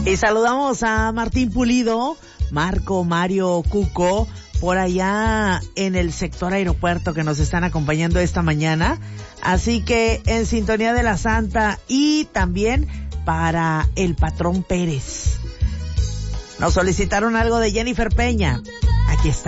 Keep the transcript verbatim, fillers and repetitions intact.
Y saludamos a Martín Pulido, Marco, Mario, Cuco, por allá en el sector aeropuerto que nos están acompañando esta mañana. Así que en sintonía de la Santa y también para el patrón Pérez. Nos solicitaron algo de Jennifer Peña. Aquí está.